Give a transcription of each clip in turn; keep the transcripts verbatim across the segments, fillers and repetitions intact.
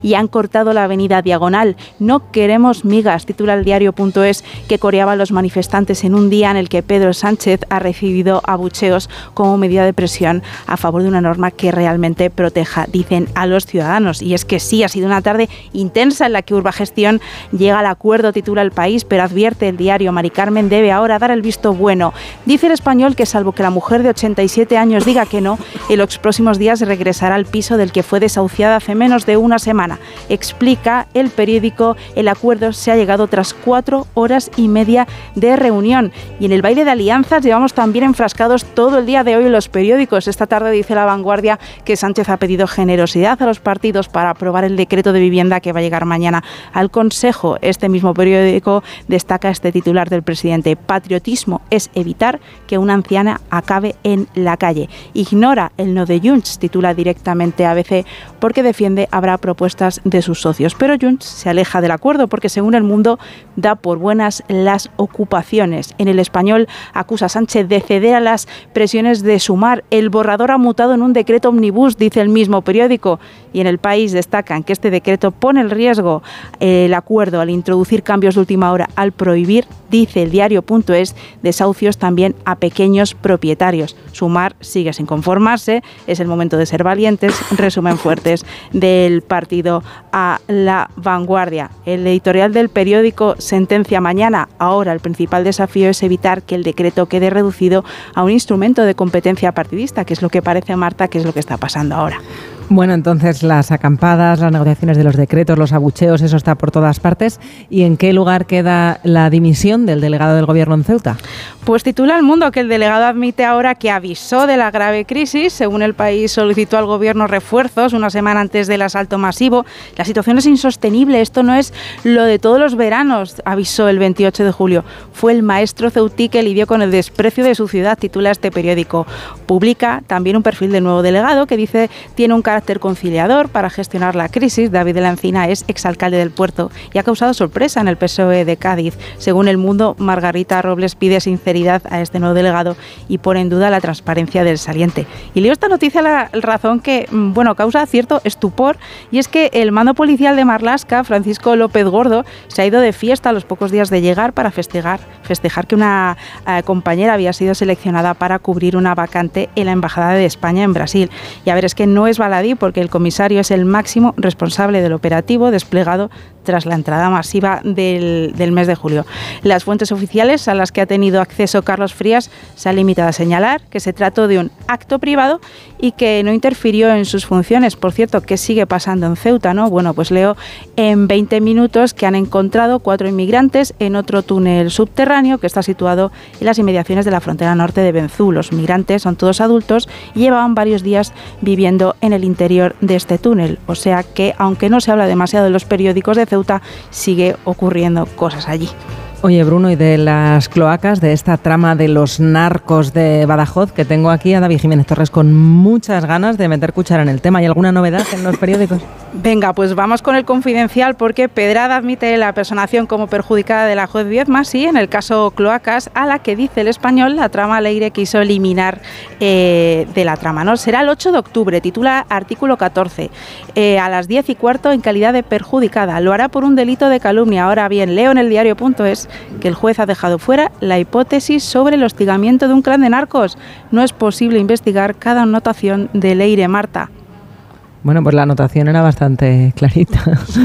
y han cortado la avenida Diagonal. No queremos migas, titula el diario.es, que coreaba a los manifestantes en un día en el que Pedro Sánchez ha recibido abucheos como medida de presión a favor de una norma que realmente proteja, dicen, a los ciudadanos. Y es que sí, ha sido una tarde intensa en la que Urbagestión llega al acuerdo, titula El País, pero advierte el diario, Mari Carmen debe ahora dar el visto bueno. Dice El Español que salvo que la mujer de ochenta y siete años diga que no, en los próximos días regresará al piso del que fue desahuciada hace menos de una semana. Explica el periódico, el acuerdo se ha llegado tras cuatro horas y media de reunión. Y en el baile de alianzas llevamos también enfrascados todo el día de hoy en los periódicos. Esta tarde dice La Vanguardia que Sánchez ha pedido generosidad a los partidos para aprobar el decreto de vivienda que va a llegar mañana al Consejo. Este mismo periódico destaca este titular del presidente: patriotismo es evitar que una anciana acabe en la calle. Ignora el no de Junts, titula directamente A B C, porque defiende habrá propuestas de sus socios. Pero Junts se aleja del acuerdo porque, según El Mundo, da por buenas las ocupaciones. En El Español acusa a Sánchez de ceder a las presiones de Sumar. El borrador ha mutado en un decreto omnibus, dice el mismo periódico. Y en El País destacan que este decreto pone en riesgo el acuerdo al introducir cambios de última hora, al prohibir, dice el diario.es, desahucios también a pequeños propietarios. Sumar sigue sin conformarse, es el momento de ser valientes. Resumen fuertes del partido a La Vanguardia. El editorial del periódico sentencia mañana: ahora el principal desafío es evitar que el decreto quede reducido a un instrumento de competencia partidista, que es lo que parece, Marta, que es lo que está pasando ahora. Bueno, entonces las acampadas, las negociaciones de los decretos, los abucheos, eso está por todas partes. ¿Y en qué lugar queda la dimisión del delegado del Gobierno en Ceuta? Pues titula El Mundo que el delegado admite ahora que avisó de la grave crisis. Según El País, solicitó al Gobierno refuerzos una semana antes del asalto masivo. La situación es insostenible, esto no es lo de todos los veranos, avisó el veintiocho de julio. Fue el maestro ceutí que lidió con el desprecio de su ciudad, titula este periódico. Publica también un perfil del nuevo delegado que dice tiene un carácter conciliador para gestionar la crisis. David de la Encina es exalcalde del Puerto y ha causado sorpresa en el P S O E de Cádiz. Según El Mundo, Margarita Robles pide sinceridad a este nuevo delegado y pone en duda la transparencia del saliente. Y leo esta noticia la razón que, bueno, causa cierto estupor, y es que el mando policial de Marlaska, Francisco López Gordo, se ha ido de fiesta a los pocos días de llegar para festejar, festejar que una eh, compañera había sido seleccionada para cubrir una vacante en la Embajada de España en Brasil. Y a ver, es que no es baladí porque el comisario es el máximo responsable del operativo desplegado tras la entrada masiva del, del mes de julio. Las fuentes oficiales a las que ha tenido acceso Carlos Frías se han limitado a señalar que se trató de un acto privado y que no interfirió en sus funciones. Por cierto, ¿qué sigue pasando en Ceuta, no? Bueno, pues leo en veinte minutos que han encontrado cuatro inmigrantes en otro túnel subterráneo que está situado en las inmediaciones de la frontera norte de Benzú. Los migrantes son todos adultos y llevaban varios días viviendo en el interior de este túnel. O sea que, aunque no se habla demasiado en los periódicos de Ceuta, sigue ocurriendo cosas allí. Oye, Bruno, y de las cloacas, de esta trama de los narcos de Badajoz, que tengo aquí a David Jiménez Torres con muchas ganas de meter cuchara en el tema. ¿Hay alguna novedad en los periódicos? Venga, pues vamos con el Confidencial, porque Pedrada admite la personación como perjudicada de la juez Viedma, sí, en el caso Cloacas, a la que dice El Español la trama Leire quiso eliminar eh, de la trama, ¿no? Será el ocho de octubre, titula artículo catorce, eh, a las diez y cuarto en calidad de perjudicada. Lo hará por un delito de calumnia. Ahora bien, leo en el diario.es que el juez ha dejado fuera la hipótesis sobre el hostigamiento de un clan de narcos. No es posible investigar cada anotación de Leire, Marta. Bueno, pues la anotación era bastante clarita.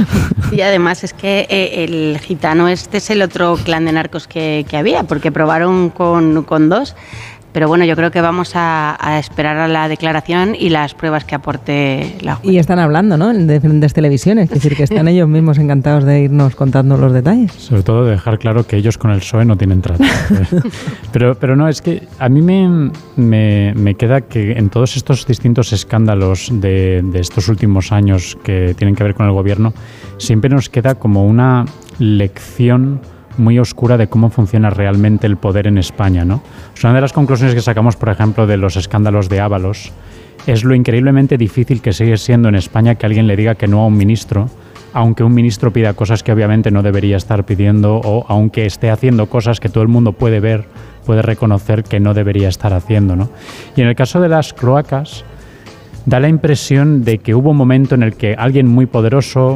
Y además es que eh, el gitano este es el otro clan de narcos que, que había, porque probaron con, con dos. Pero bueno, yo creo que vamos a, a esperar a la declaración y las pruebas que aporte la juez. Y están hablando, ¿no? En diferentes televisiones, es decir, que están ellos mismos encantados de irnos contando los detalles. Sobre todo de dejar claro que ellos con el P S O E no tienen trato. pero, pero no, es que a mí me, me, me queda que en todos estos distintos escándalos de, de estos últimos años que tienen que ver con el gobierno, siempre nos queda como una lección muy oscura de cómo funciona realmente el poder en España, ¿no? O sea, una de las conclusiones que sacamos, por ejemplo, de los escándalos de Ábalos es lo increíblemente difícil que sigue siendo en España que alguien le diga que no a un ministro, aunque un ministro pida cosas que obviamente no debería estar pidiendo, o aunque esté haciendo cosas que todo el mundo puede ver, puede reconocer que no debería estar haciendo, ¿no? Y en el caso de las cloacas, da la impresión de que hubo un momento en el que alguien muy poderoso